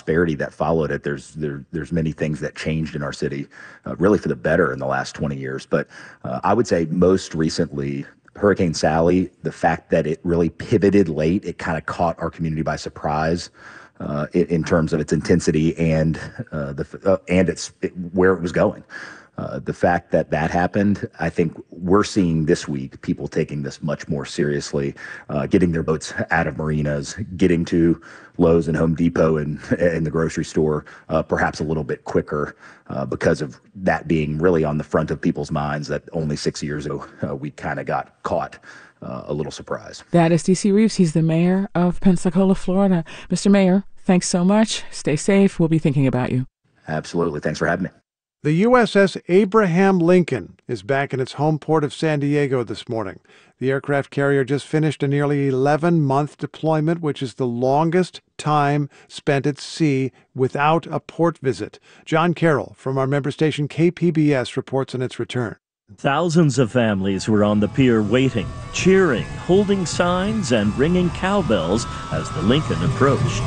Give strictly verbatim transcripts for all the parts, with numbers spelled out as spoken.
prosperity that followed it. There's there, there's many things that changed in our city, uh, really for the better in the last twenty years. But uh, I would say most recently, Hurricane Sally, the fact that it really pivoted late, it kind of caught our community by surprise uh, in, in terms of its intensity and uh, the uh, and its it, where it was going. Uh, the fact that that happened, I think we're seeing this week people taking this much more seriously, uh, getting their boats out of marinas, getting to Lowe's and Home Depot and, and the grocery store uh, perhaps a little bit quicker uh, because of that being really on the front of people's minds that only six years ago uh, we kind of got caught uh, a little surprised. That is D C Reeves. He's the mayor of Pensacola, Florida. Mister Mayor, thanks so much. Stay safe. We'll be thinking about you. Absolutely. Thanks for having me. The U S S Abraham Lincoln is back in its home port of San Diego this morning. The aircraft carrier just finished a nearly eleven-month deployment, which is the longest time spent at sea without a port visit. John Carroll from our member station K P B S reports on its return. Thousands of families were on the pier waiting, cheering, holding signs, and ringing cowbells as the Lincoln approached.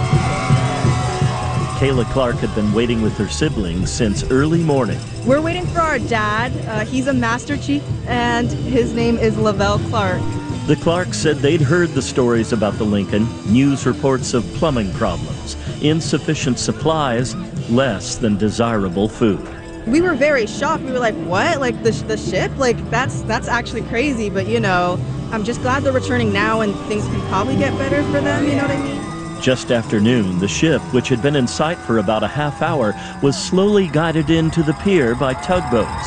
Kayla Clark had been waiting with her siblings since early morning. We're waiting for our dad. Uh, he's a Master Chief, and his name is Lavelle Clark. The Clarks said they'd heard the stories about the Lincoln, news reports of plumbing problems, insufficient supplies, less than desirable food. We were very shocked. We were like, what? Like the, the ship? Like that's that's actually crazy. But, you know, I'm just glad they're returning now and things can probably get better for them. You know what I mean? Just after noon, the ship, which had been in sight for about a half hour, was slowly guided into the pier by tugboats.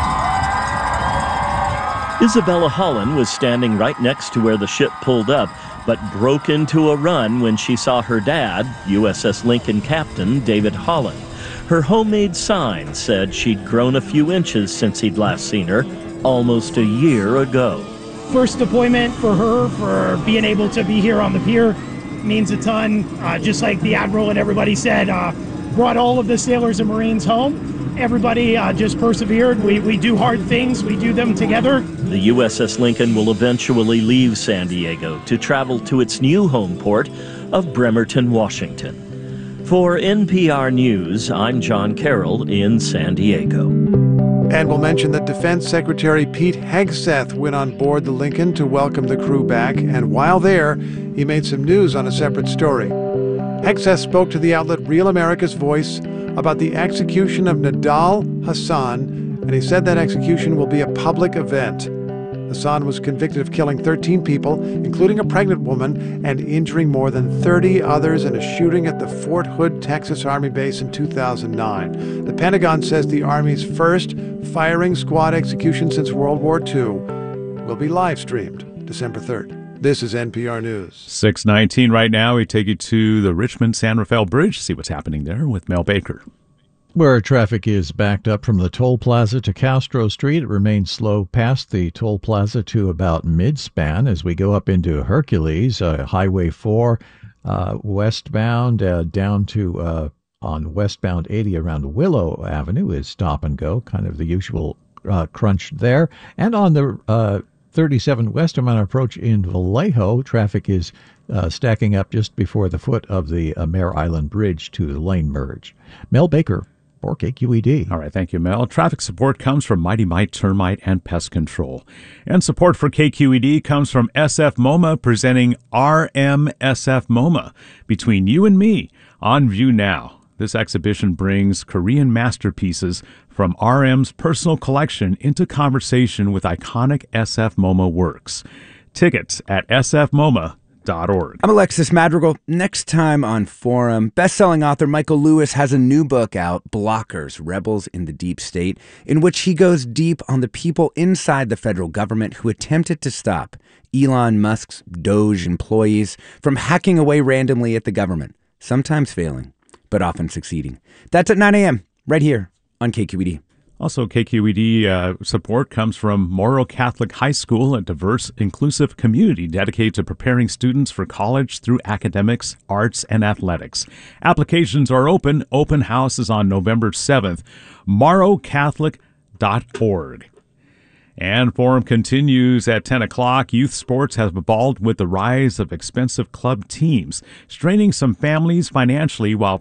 Isabella Holland was standing right next to where the ship pulled up, but broke into a run when she saw her dad, U S S Lincoln Captain David Holland. Her homemade sign said she'd grown a few inches since he'd last seen her, almost a year ago. First deployment for her, for being able to be here on the pier, means a ton. Uh, just like the Admiral and everybody said, uh, brought all of the sailors and Marines home. Everybody uh, just persevered. We, we do hard things. We do them together. The U S S Lincoln will eventually leave San Diego to travel to its new home port of Bremerton, Washington. For N P R News, I'm John Carroll in San Diego. And we'll mention that Defense Secretary Pete Hegseth went on board the Lincoln to welcome the crew back, and while there, he made some news on a separate story. Hegseth spoke to the outlet Real America's Voice about the execution of Nidal Hasan, and he said that execution will be a public event. Hasan was convicted of killing thirteen people, including a pregnant woman, and injuring more than thirty others in a shooting at the Fort Hood, Texas Army base in two thousand nine. The Pentagon says the Army's first firing squad execution since World War Two will be live-streamed December third. This is N P R News. six nineteen right now. We take you to the Richmond-San Rafael Bridge, see what's happening there with Mel Baker. Where traffic is backed up from the toll plaza to Castro Street, it remains slow past the toll plaza to about mid-span as we go up into Hercules, uh, Highway four, uh, westbound uh, down to uh, on westbound eighty around Willow Avenue is stop and go, kind of the usual uh, crunch there. And on the uh, thirty-seven Westerman approach in Vallejo, traffic is uh, stacking up just before the foot of the uh, Mare Island Bridge to the lane merge. Mel Baker for K Q E D. All right, thank you, Mel. Traffic support comes from Mighty Mite Termite and Pest Control. And support for K Q E D comes from S F MoMA, presenting R M S F MoMA, Between You and Me, on view now. This exhibition brings Korean masterpieces from R M's personal collection into conversation with iconic S F MoMA works. Tickets at S F MoMA dot org. I'm Alexis Madrigal. Next time on Forum, best-selling author Michael Lewis has a new book out, Blockers, Rebels in the Deep State, in which he goes deep on the people inside the federal government who attempted to stop Elon Musk's Doge employees from hacking away randomly at the government, sometimes failing, but often succeeding. That's at nine a.m. right here on K Q E D. Also, K Q E D uh, support comes from Moro Catholic High School, a diverse, inclusive community dedicated to preparing students for college through academics, arts, and athletics. Applications are open. Open house is on November seventh. moro catholic dot org. And Forum continues at ten o'clock. Youth sports have evolved with the rise of expensive club teams, straining some families financially while